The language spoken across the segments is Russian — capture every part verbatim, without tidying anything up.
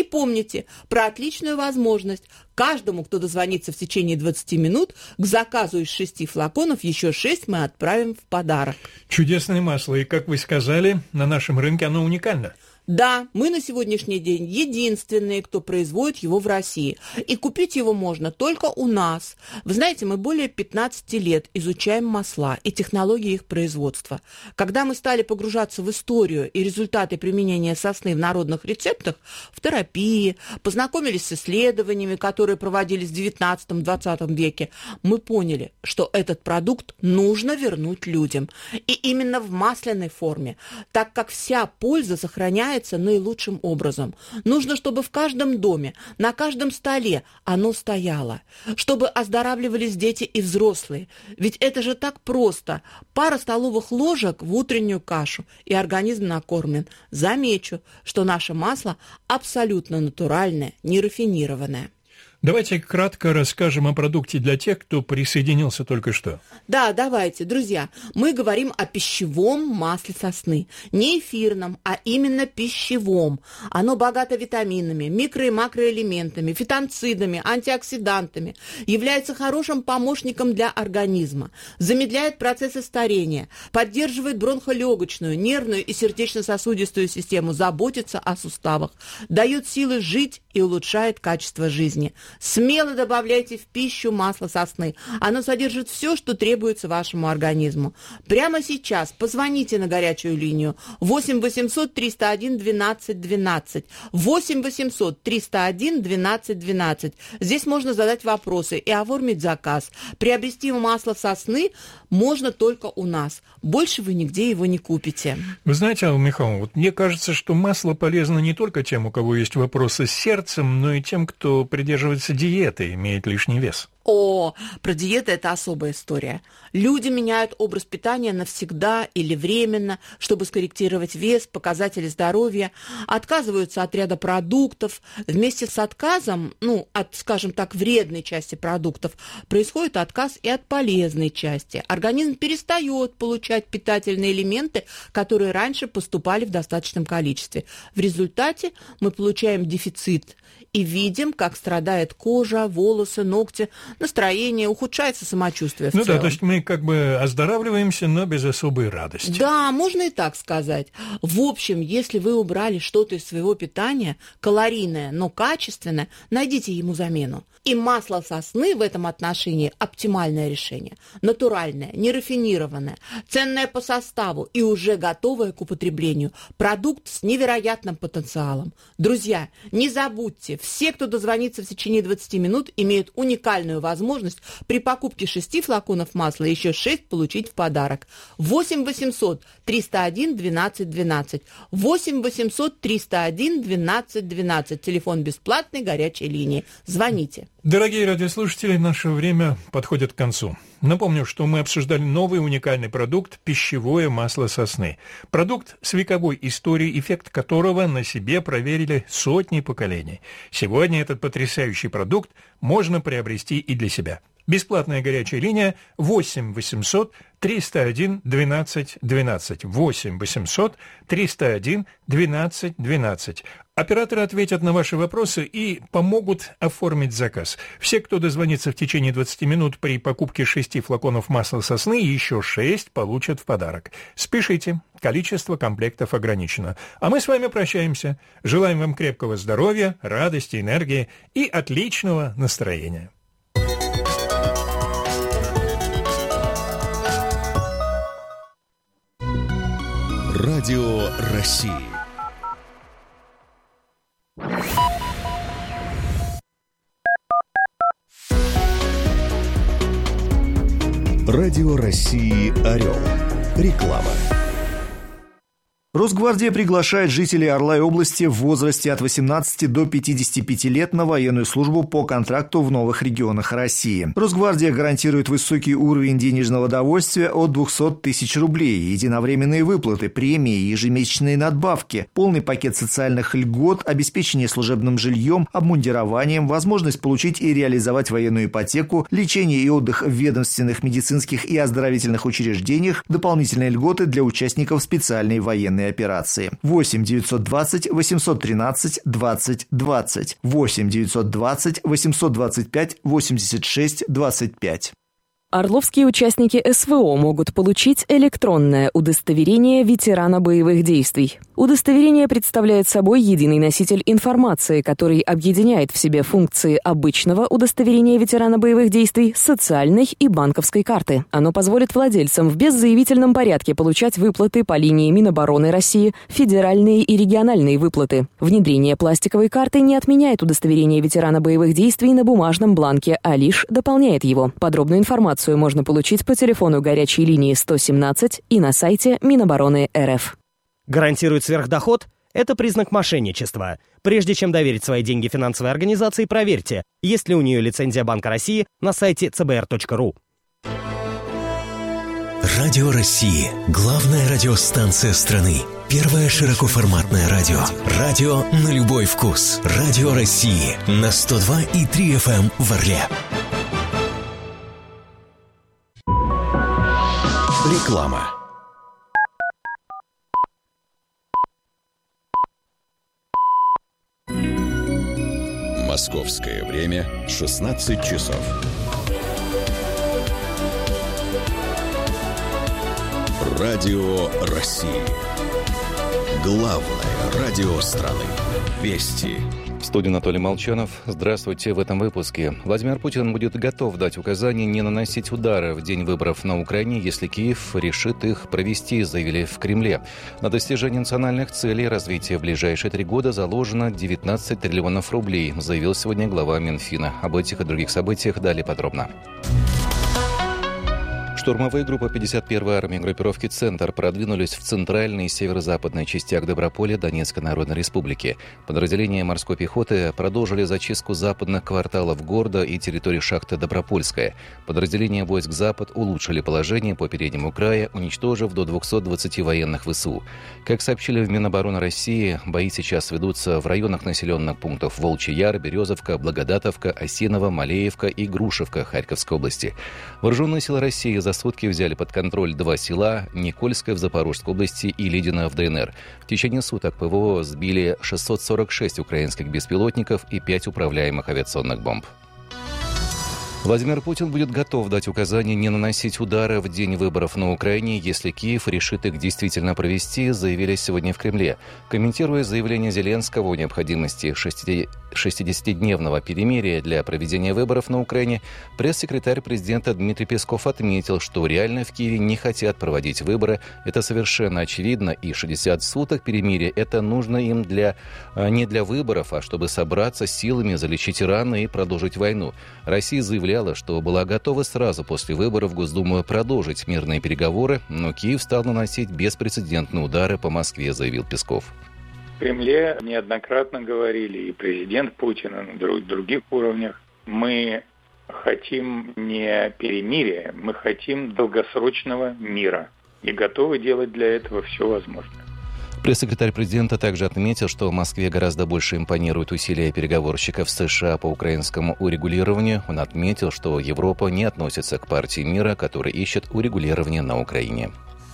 помните про отличную возможность. Каждому, кто дозвонится в течение двадцати минут, к заказу из шести флаконов еще шесть мы отправим в подарок. Чудесное масло, и, как вы сказали, на нашем рынке оно уникально. Да, мы на сегодняшний день единственные, кто производит его в России. И купить его можно только у нас. Вы знаете, мы более пятнадцати лет изучаем масла и технологии их производства. Когда мы стали погружаться в историю и результаты применения сосны в народных рецептах, в терапии, познакомились с исследованиями, которые проводились в девятнадцатом-двадцатом веке, мы поняли, что этот продукт нужно вернуть людям. И именно в масляной форме, так как вся польза сохраняется наилучшим образом. Нужно, чтобы в каждом доме, на каждом столе оно стояло, чтобы оздоравливались дети и взрослые. Ведь это же так просто. Пара столовых ложек в утреннюю кашу, и организм накормлен. Замечу, что наше масло абсолютно натуральное, нерафинированное. Давайте кратко расскажем о продукте для тех, кто присоединился только что. Да, давайте, друзья. Мы говорим о пищевом масле сосны. Не эфирном, а именно пищевом. Оно богато витаминами, микро- и макроэлементами, фитонцидами, антиоксидантами. Является хорошим помощником для организма. Замедляет процессы старения. Поддерживает бронхолегочную, нервную и сердечно-сосудистую систему. Заботится о суставах. Дает силы жить и улучшает качество жизни. Смело добавляйте в пищу масло сосны. Оно содержит все, что требуется вашему организму. Прямо сейчас позвоните на горячую линию восемь восемьсот триста один двенадцать двенадцать. восемь восемьсот триста один двенадцать двенадцать. Здесь можно задать вопросы и оформить заказ. Приобрести масло сосны можно только у нас. Больше вы нигде его не купите. Вы знаете, Алла Михайловна, вот мне кажется, что масло полезно не только тем, у кого есть вопросы с сердцем, но и тем, кто придерживается диеты, имеет лишний вес. О, про диету это особая история. Люди меняют образ питания навсегда или временно, чтобы скорректировать вес, показатели здоровья, отказываются от ряда продуктов. Вместе с отказом, ну, от, скажем так, вредной части продуктов, происходит отказ и от полезной части. Организм перестает получать питательные элементы, которые раньше поступали в достаточном количестве. В результате мы получаем дефицит и видим, как страдает кожа, волосы, ногти, настроение, ухудшается самочувствие в ну целом. Да, то есть мы как бы оздоравливаемся, но без особой радости. Да, можно и так сказать. В общем, если вы убрали что-то из своего питания, калорийное, но качественное, найдите ему замену. И масло сосны в этом отношении оптимальное решение. Натуральное, нерафинированное, ценное по составу и уже готовое к употреблению. Продукт с невероятным потенциалом. Друзья, не забудьте, все, кто дозвонится в течение двадцати минут, имеют уникальную возможность при покупке шести флаконов масла еще шесть получить в подарок. восемь восемьсот триста один двенадцать двенадцать. восемь восемьсот триста один двенадцать двенадцать. Телефон бесплатной горячей линии. Звоните. Дорогие радиослушатели, наше время подходит к концу. Напомню, что мы обсуждали новый уникальный продукт – пищевое масло сосны. Продукт с вековой историей, эффект которого на себе проверили сотни поколений. Сегодня этот потрясающий продукт можно приобрести и для себя. Бесплатная горячая линия восемь восемьсот триста один двенадцать двенадцать. восемь восемьсот триста один двенадцать двенадцать. Операторы ответят на ваши вопросы и помогут оформить заказ. Все, кто дозвонится в течение двадцати минут при покупке шести флаконов масла сосны, еще шесть получат в подарок. Спешите, количество комплектов ограничено. А мы с вами прощаемся. Желаем вам крепкого здоровья, радости, энергии и отличного настроения. Радио России. Радио России «Орел». Реклама. Росгвардия приглашает жителей Орла и области в возрасте от восемнадцати до пятидесяти пяти лет на военную службу по контракту в новых регионах России. Росгвардия гарантирует высокий уровень денежного довольствия от двухсот тысяч рублей, единовременные выплаты, премии, ежемесячные надбавки, полный пакет социальных льгот, обеспечение служебным жильем, обмундированием, возможность получить и реализовать военную ипотеку, лечение и отдых в ведомственных, медицинских и оздоровительных учреждениях, дополнительные льготы для участников специальной военной денежные операции. восемь девятьсот двадцать восемьсот тринадцать двадцать двадцать. восемь девятьсот двадцать восемьсот двадцать пять восемьдесят шесть двадцать пять. Орловские участники эс вэ о могут получить электронное удостоверение ветерана боевых действий. Удостоверение представляет собой единый носитель информации, который объединяет в себе функции обычного удостоверения ветерана боевых действий, социальной и банковской карты. Оно позволит владельцам в беззаявительном порядке получать выплаты по линии Минобороны России, федеральные и региональные выплаты. Внедрение пластиковой карты не отменяет удостоверение ветерана боевых действий на бумажном бланке, а лишь дополняет его. Подробную информацию можно получить по телефону горячей линии сто семнадцать и на сайте Минобороны эр эф. Гарантирует сверхдоход? Это признак мошенничества. Прежде чем доверить свои деньги финансовой организации, проверьте, есть ли у нее лицензия Банка России на сайте цэ бэ эр точка ру. Радио России. Главная радиостанция страны. Первое широкоформатное радио. Радио на любой вкус. Радио России. На сто два и три эф эм в Орле. Реклама. Московское время шестнадцать часов. Радио России. Главное радио страны. Вести. В студии Анатолий Молчанов. Здравствуйте. В этом выпуске. Владимир Путин будет готов дать указания не наносить удары в день выборов на Украине, если Киев решит их провести, заявили в Кремле. На достижение национальных целей развития в ближайшие три года заложено девятнадцать триллионов рублей, заявил сегодня глава Минфина. Об этих и других событиях далее подробно. Штурмовые группы пятьдесят первой армии группировки «Центр» продвинулись в центральной и северо-западной частях Доброполя Донецкой Народной Республики. Подразделения морской пехоты продолжили зачистку западных кварталов города и территории шахты Добропольская. Подразделения войск «Запад» улучшили положение по переднему краю, уничтожив до двухсот двадцати военных вэ эс у. Как сообщили в Минобороны России, бои сейчас ведутся в районах населенных пунктов Волчий Яр, Березовка, Благодатовка, Осиново, Малеевка и Грушевка Харьковской области. Вооруженные силы России за сутки взяли под контроль два села: Никольское в Запорожской области и Лидино в дэ эн эр. В течение суток пэ вэ о сбили шестьсот сорок шесть украинских беспилотников и пять управляемых авиационных бомб. Владимир Путин будет готов дать указания не наносить удары в день выборов на Украине, если Киев решит их действительно провести, заявили сегодня в Кремле. Комментируя заявление Зеленского о необходимости шестидесятидневного перемирия для проведения выборов на Украине, пресс-секретарь президента Дмитрий Песков отметил, что реально в Киеве не хотят проводить выборы. Это совершенно очевидно, и шестьдесят суток перемирия – это нужно им для, не для выборов, а чтобы собраться силами, залечить раны и продолжить войну. Россия заявляла, что была готова сразу после выборов в Госдуму продолжить мирные переговоры, но Киев стал наносить беспрецедентные удары по Москве, заявил Песков. В Кремле неоднократно говорили, и президент Путин, и на других уровнях, мы хотим не перемирия, мы хотим долгосрочного мира и готовы делать для этого все возможное. Пресс-секретарь президента также отметил, что в Москве гораздо больше импонируют усилия переговорщиков США по украинскому урегулированию. Он отметил, что Европа не относится к партии мира, которая ищет урегулирование на Украине.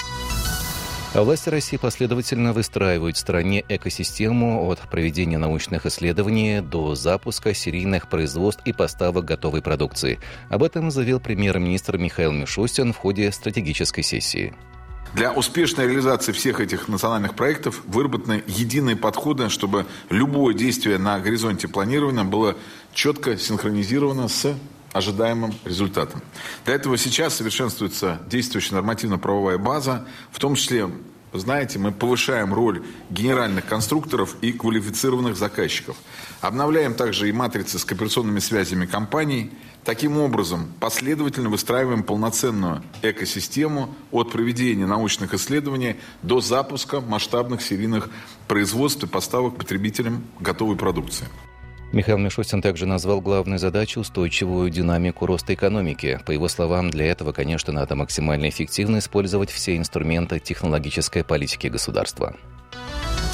А власти России последовательно выстраивают в стране экосистему от проведения научных исследований до запуска серийных производств и поставок готовой продукции. Об этом заявил премьер-министр Михаил Мишустин в ходе стратегической сессии. Для успешной реализации всех этих национальных проектов выработаны единые подходы, чтобы любое действие на горизонте планирования было четко синхронизировано с ожидаемым результатом. Для этого сейчас совершенствуется действующая нормативно-правовая база, в том числе, вы знаете, мы повышаем роль генеральных конструкторов и квалифицированных заказчиков. Обновляем также и матрицы с кооперационными связями компаний. Таким образом, последовательно выстраиваем полноценную экосистему от проведения научных исследований до запуска масштабных серийных производств и поставок потребителям готовой продукции. Михаил Мишустин также назвал главной задачей устойчивую динамику роста экономики. По его словам, для этого, конечно, надо максимально эффективно использовать все инструменты технологической политики государства.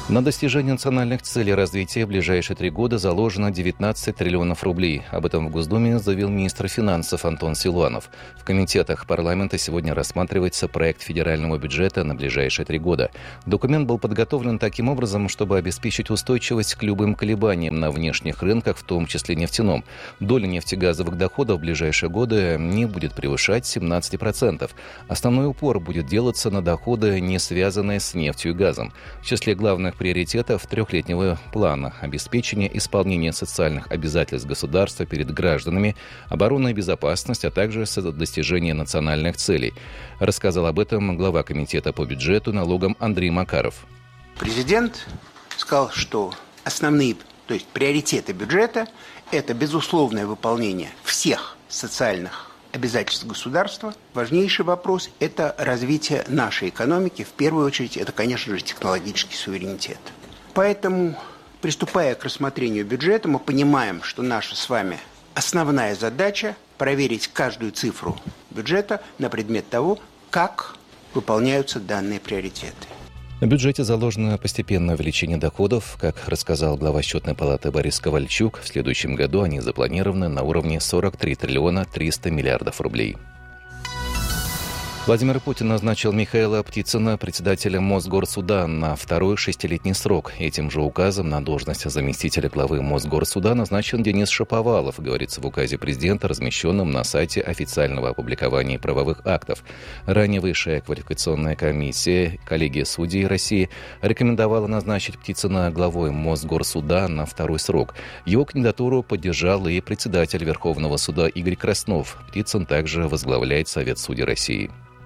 На достижение национальных целей развития в ближайшие три года заложено девятнадцать триллионов рублей. Об этом в Госдуме заявил министр финансов Антон Силуанов. В комитетах парламента сегодня рассматривается проект федерального бюджета на ближайшие три года. Документ был подготовлен таким образом, чтобы обеспечить устойчивость к любым колебаниям на внешних рынках, в том числе нефтяном. Доля нефтегазовых доходов в ближайшие годы не будет превышать семнадцать процентов. Основной упор будет делаться на доходы, не связанные с нефтью и газом. В числе главных приоритетов трехлетнего плана обеспечение исполнения социальных обязательств государства перед гражданами, оборонная безопасность, а также достижение национальных целей. Рассказал об этом глава комитета по бюджету, налогам Андрей Макаров. Президент сказал, что основные, то есть приоритеты бюджета – это безусловное выполнение всех социальных обязательств государства. Важнейший вопрос – это развитие нашей экономики. В первую очередь, это, конечно же, технологический суверенитет. Поэтому, приступая к рассмотрению бюджета, мы понимаем, что наша с вами основная задача – проверить каждую цифру бюджета на предмет того, как выполняются данные приоритеты. В бюджете заложено постепенное увеличение доходов. Как рассказал глава Счетной палаты Борис Ковальчук, в следующем году они запланированы на уровне сорок три триллиона триста миллиардов рублей. Владимир Путин назначил Михаила Птицына председателем Мосгорсуда на второй шестилетний срок. Этим же указом на должность заместителя главы Мосгорсуда назначен Денис Шаповалов, говорится в указе президента, размещенном на сайте официального опубликования правовых актов. Ранее Высшая квалификационная комиссия, коллегия судей России, рекомендовала назначить Птицына главой Мосгорсуда на второй срок. Его кандидатуру поддержал и председатель Верховного суда Игорь Краснов. Птицын также возглавляет Совет судей России.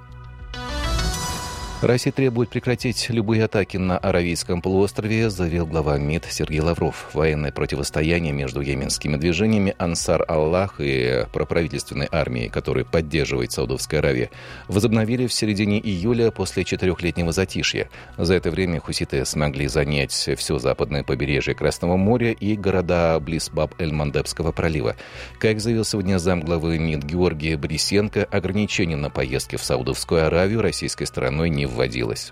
Россия требует прекратить любые атаки на Аравийском полуострове, заявил глава МИД Сергей Лавров. Военное противостояние между йеменскими движениями Ансар Аллах и проправительственной армией, которую поддерживает Саудовская Аравия, возобновили в середине июля после четырехлетнего затишья. За это время хуситы смогли занять все западное побережье Красного моря и города близ Баб-эль-Мандебского пролива. Как заявил сегодня замглавы МИД Георгий Борисенко, ограничения на поездки в Саудовскую Аравию российской стороной не вводилось.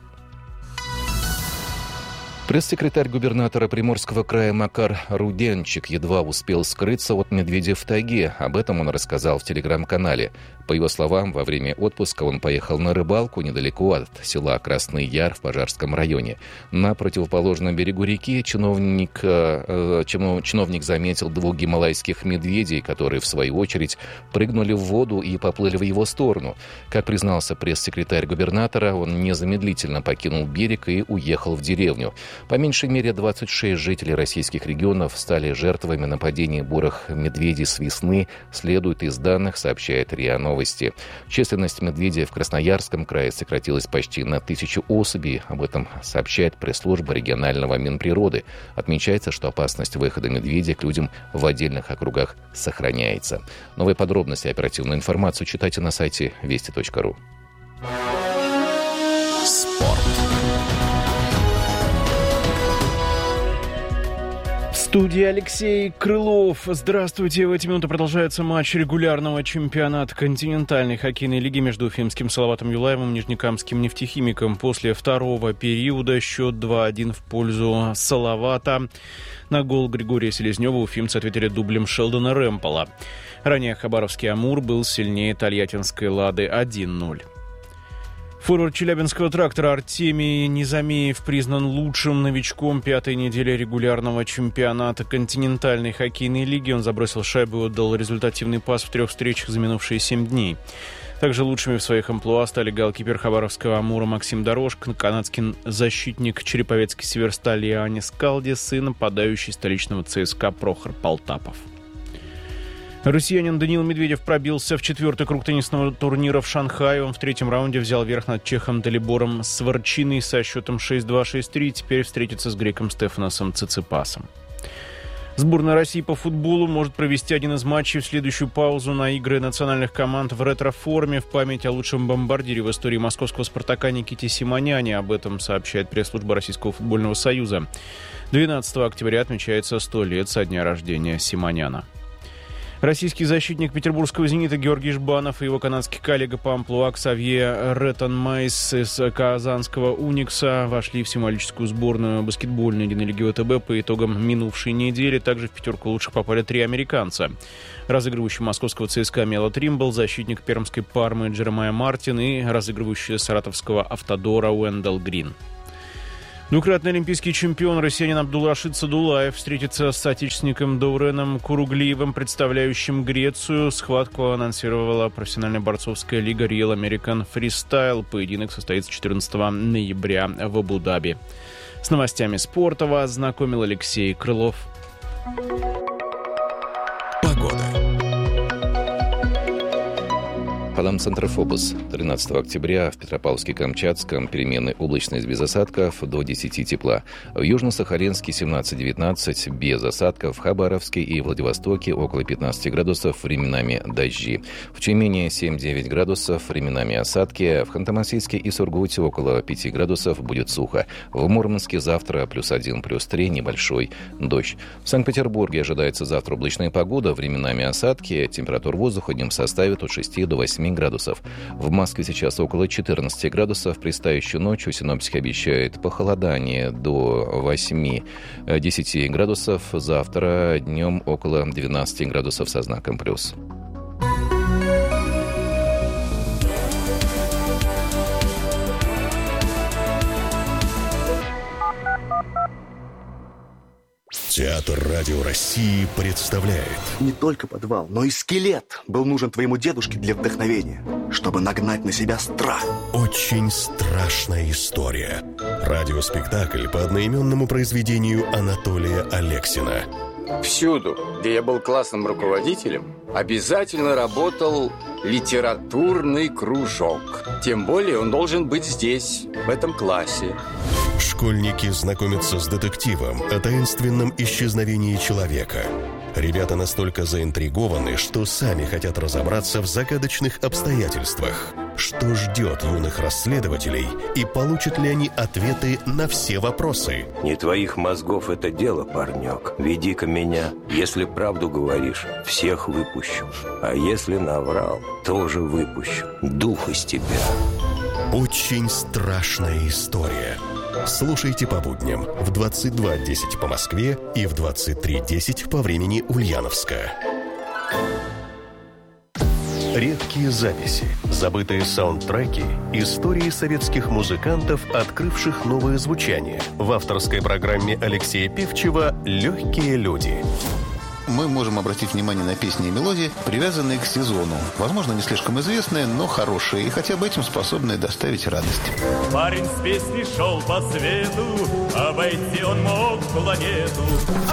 Пресс-секретарь губернатора Приморского края Макар Руденчик едва успел скрыться от медведя в тайге. Об этом он рассказал в телеграм-канале. По его словам, во время отпуска он поехал на рыбалку недалеко от села Красный Яр в Пожарском районе. На противоположном берегу реки чиновник, э, чиновник заметил двух гималайских медведей, которые, в свою очередь, прыгнули в воду и поплыли в его сторону. Как признался пресс-секретарь губернатора, он незамедлительно покинул берег и уехал в деревню. По меньшей мере двадцать шесть жителей российских регионов стали жертвами нападений бурых медведей с весны, следует из данных, сообщает РИА Новости. Численность медведей в Красноярском крае сократилась почти на тысячу особей. Об этом сообщает пресс-служба регионального Минприроды. Отмечается, что опасность выхода медведя к людям в отдельных округах сохраняется. Новые подробности и оперативную информацию читайте на сайте вести точка ру. Спорт. В студии Алексей Крылов. Здравствуйте. В эти минуты продолжается матч регулярного чемпионата континентальной хоккейной лиги между уфимским Салаватом Юлаевым и нижнекамским нефтехимиком. После второго периода счет два-один в пользу Салавата. На гол Григория Селезнева уфимцы ответили дублем Шелдона Рэмпола. Ранее хабаровский «Амур» был сильнее тольяттинской «Лады» один-ноль. Форвард челябинского «Трактора» Артемий Незамеев признан лучшим новичком пятой недели регулярного чемпионата континентальной хоккейной лиги. Он забросил шайбу и отдал результативный пас в трех встречах за минувшие семь дней. Также лучшими в своих амплуа стали голкипер хабаровского «Амура» Максим Дорожко, канадский защитник череповецкой «Северстали» Иоаннис Калдис и нападающий столичного ЦСКА Прохор Полтапов. Россиянин Даниил Медведев пробился в четвертый круг теннисного турнира в Шанхае. Он в третьем раунде взял верх над чехом Далибором Сварчиной со счетом шесть-два шесть-три. Теперь встретится с греком Стефаносом Циципасом. Сборная России по футболу может провести один из матчей в следующую паузу на игры национальных команд в ретро-форме в память о лучшем бомбардире в истории московского «Спартака» Никите Симоняне. Об этом сообщает пресс-служба Российского футбольного союза. двенадцатого октября отмечается сто лет со дня рождения Симоняна. Российский защитник петербургского «Зенита» Георгий Жбанов и его канадский коллега по амплуа Ксавье Реттон-Майс из казанского «Уникса» вошли в символическую сборную баскетбольной единой лиги ВТБ по итогам минувшей недели. Также в пятерку лучших попали три американца. Разыгрывающий московского ЦСКА Мело Тримбл, защитник пермской Пармы Джеремайя Мартин и разыгрывающий саратовского Автодора Уэндел Грин. Двукратный олимпийский чемпион россиянин Абдулрашид Садулаев встретится с соотечественником Дауреном Куруглиевым, представляющим Грецию. Схватку анонсировала профессиональная борцовская лига Real American Freestyle. Поединок состоится четырнадцатого ноября в Абу-Даби. С новостями спорта вас знакомил Алексей Крылов. Погода. По нам Центрофобус. тринадцатого октября в Петропавловске-Камчатском переменная облачность без осадков до десяти тепла. В Южно-Сахалинске семнадцать-девятнадцать без осадков. В Хабаровске и Владивостоке около пятнадцати градусов, временами дожди. В Тюмени семь-девять градусов, временами осадки. В Ханты-Мансийске и Сургуте около пяти градусов, будет сухо. В Мурманске завтра плюс один, плюс три, небольшой дождь. В Санкт-Петербурге ожидается завтра облачная погода, временами осадки. Температура воздуха днем составит от шести до восьми градусов. В Москве сейчас около четырнадцати градусов. Предстоящую ночью синоптики обещают похолодание до восьми-десяти градусов. Завтра днем около двенадцати градусов со знаком плюс. Театр Радио России представляет. Не только подвал, но и скелет был нужен твоему дедушке для вдохновения, чтобы нагнать на себя страх. Очень страшная история. Радиоспектакль по одноименному произведению Анатолия Алексина. Всюду, где я был классным руководителем, обязательно работал литературный кружок. Тем более он должен быть здесь, в этом классе. Школьники знакомятся с детективом о таинственном исчезновении человека. Ребята настолько заинтригованы, что сами хотят разобраться в загадочных обстоятельствах. Что ждет юных расследователей и получат ли они ответы на все вопросы? Не твоих мозгов это дело, парнек. Веди-ка меня. Если правду говоришь, всех выпущу. А если наврал, тоже выпущу. Дух из тебя. Очень страшная история. Слушайте по будням в двадцать два десять по Москве и в двадцать три десять по времени Ульяновска. Редкие записи, забытые саундтреки, истории советских музыкантов, открывших новое звучание. В авторской программе Алексея Певчева «Легкие люди». Мы можем обратить внимание на песни и мелодии, привязанные к сезону. Возможно, не слишком известные, но хорошие, и хотя бы этим способные доставить радость. Парень с песней шел по свету, обойти он мог планету.